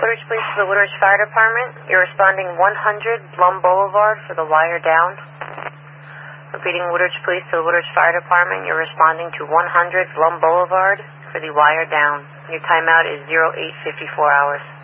Woodridge Police to the Woodridge Fire Department. You're responding 100 Blum Boulevard for the wire down. Repeating, Woodridge Police to the Woodridge Fire Department. You're responding to 100 Blum Boulevard for the wire down. Your timeout is 0854 hours.